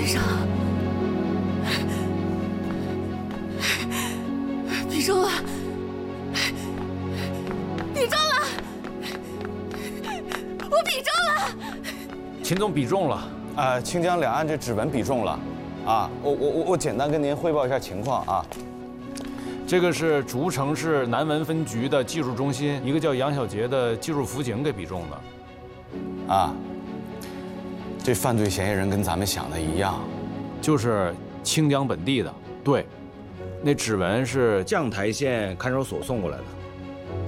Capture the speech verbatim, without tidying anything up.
身上比中了，比中了，我比中了。 秦总比中了， 啊，清江两岸这指纹比中了，啊，我我我我简单跟您汇报一下情况啊。 这个是竹城市南文分局的技术中心，一个叫杨小杰的技术辅警给比中的。 啊，这犯罪嫌疑人跟咱们想的一样， 就是清江本地的。对，那指纹是绛台县看守所送过来的。